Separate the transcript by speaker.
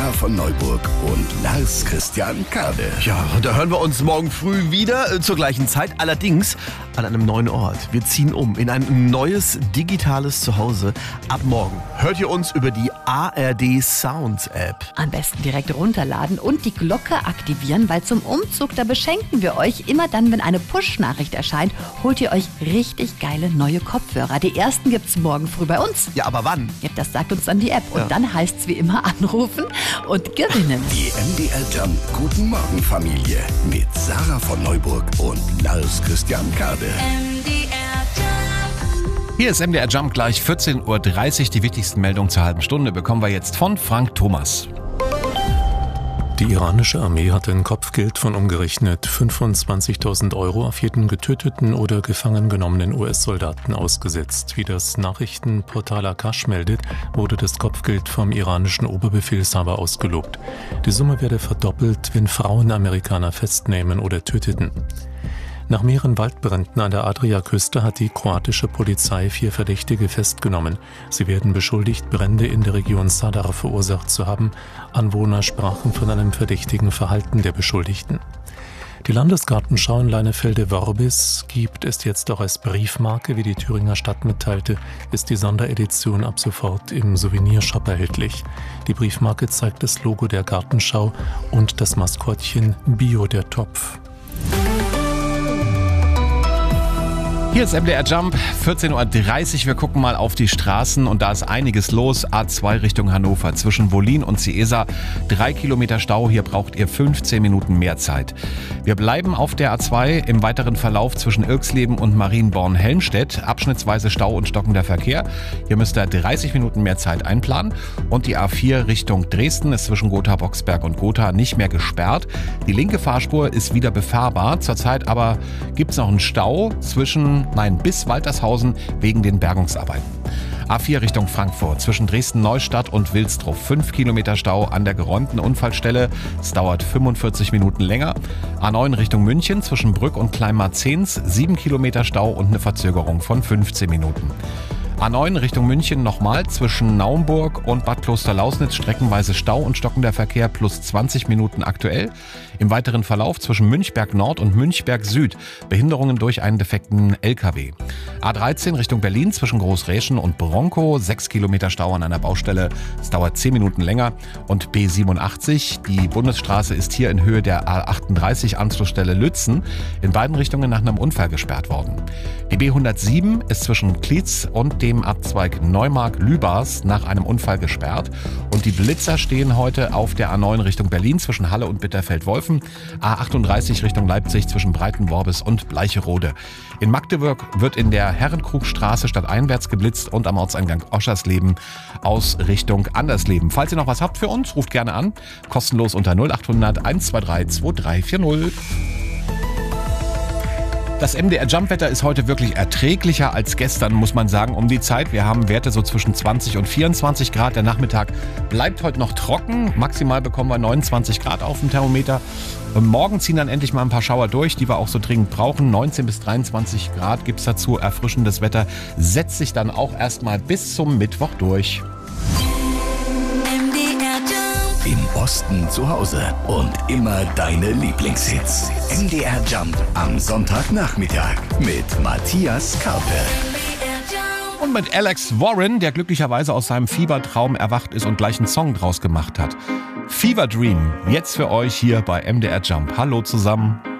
Speaker 1: Sarah von Neuburg und Lars Christian Kade.
Speaker 2: Ja, da hören wir uns morgen früh wieder zur gleichen Zeit, allerdings an einem neuen Ort. Wir ziehen um in ein neues digitales Zuhause. Ab morgen hört ihr uns über die ARD Sounds App.
Speaker 3: Am besten direkt runterladen und die Glocke aktivieren, weil zum Umzug, da beschenken wir euch immer dann, wenn eine Push-Nachricht erscheint, holt ihr euch richtig geile neue Kopfhörer. Die ersten gibt's morgen früh bei uns.
Speaker 2: Ja, aber wann?
Speaker 3: Ja, das sagt uns dann die App. Und dann heißt's wie immer anrufen und gewinnen.
Speaker 1: Die MDR Jump Guten Morgen Familie mit Sarah von Neuburg und Lars Christian Kade.
Speaker 4: Hier ist MDR Jump, gleich 14.30 Uhr. Die wichtigsten Meldungen zur halben Stunde bekommen wir jetzt von Frank Thomas.
Speaker 5: Die iranische Armee hat ein Kopfgeld von umgerechnet 25.000 Euro auf jeden getöteten oder gefangen genommenen US-Soldaten ausgesetzt. Wie das Nachrichtenportal Akash meldet, wurde das Kopfgeld vom iranischen Oberbefehlshaber ausgelobt. Die Summe werde verdoppelt, wenn Frauen Amerikaner festnehmen oder töteten. Nach mehreren Waldbränden an der Adriaküste hat die kroatische Polizei 4 Verdächtige festgenommen. Sie werden beschuldigt, Brände in der Region Sadar verursacht zu haben. Anwohner sprachen von einem verdächtigen Verhalten der Beschuldigten. Die Landesgartenschau in Leinefelde-Worbis gibt es jetzt auch als Briefmarke, wie die Thüringer Stadt mitteilte, ist die Sonderedition ab sofort im Souvenirshop erhältlich. Die Briefmarke zeigt das Logo der Gartenschau und das Maskottchen Bio der Topf.
Speaker 4: Hier ist MDR Jump, 14.30 Uhr. Wir gucken mal auf die Straßen und da ist einiges los. A2 Richtung Hannover zwischen Wollin und Ciesa. 3 Kilometer Stau, hier braucht ihr 15 Minuten mehr Zeit. Wir bleiben auf der A2 im weiteren Verlauf zwischen Irxleben und Marienborn-Helmstedt. Abschnittsweise Stau und stockender Verkehr. Hier müsst ihr 30 Minuten mehr Zeit einplanen. Und die A4 Richtung Dresden ist zwischen Gotha-Boxberg und Gotha nicht mehr gesperrt. Die linke Fahrspur ist wieder befahrbar. Zurzeit aber gibt es noch einen Stau bis Waltershausen wegen den Bergungsarbeiten. A4 Richtung Frankfurt zwischen Dresden-Neustadt und Wilsdruff. 5 Kilometer Stau an der geräumten Unfallstelle. Es dauert 45 Minuten länger. A9 Richtung München zwischen Brück und Kleinmarzens. 7 Kilometer Stau und eine Verzögerung von 15 Minuten. A9 Richtung München nochmal zwischen Naumburg und Bad Klosterlausnitz streckenweise Stau und stockender Verkehr plus 20 Minuten aktuell. Im weiteren Verlauf zwischen Münchberg Nord und Münchberg Süd Behinderungen durch einen defekten LKW. A13 Richtung Berlin zwischen Großräschen und Bronkow 6 Kilometer Stau an einer Baustelle. Es dauert 10 Minuten länger. Und B87, die Bundesstraße ist hier in Höhe der A38 Anschlussstelle Lützen in beiden Richtungen nach einem Unfall gesperrt worden. Die B107 ist zwischen Klietz und dem Abzweig Neumark-Lübars nach einem Unfall gesperrt. Und die Blitzer stehen heute auf der A9 Richtung Berlin zwischen Halle und Bitterfeld-Wolfen. A38 Richtung Leipzig zwischen Breitenworbis und Bleicherode. In Magdeburg wird in der Herrenkrugstraße stadteinwärts geblitzt und am Ortseingang Oschersleben aus Richtung Andersleben. Falls ihr noch was habt für uns, ruft gerne an. Kostenlos unter 0800 123 2340. Das MDR Jump-Wetter ist heute wirklich erträglicher als gestern, muss man sagen, um die Zeit. Wir haben Werte so zwischen 20 und 24 Grad. Der Nachmittag bleibt heute noch trocken. Maximal bekommen wir 29 Grad auf dem Thermometer. Und morgen ziehen dann endlich mal ein paar Schauer durch, die wir auch so dringend brauchen. 19 bis 23 Grad gibt es dazu. Erfrischendes Wetter setzt sich dann auch erstmal bis zum Mittwoch durch.
Speaker 1: Im Osten zu Hause und immer deine Lieblingshits. MDR Jump am Sonntagnachmittag mit Matthias Karpe.
Speaker 4: Und mit Alex Warren, der glücklicherweise aus seinem Fiebertraum erwacht ist und gleich einen Song draus gemacht hat. Fever Dream, jetzt für euch hier bei MDR Jump. Hallo zusammen.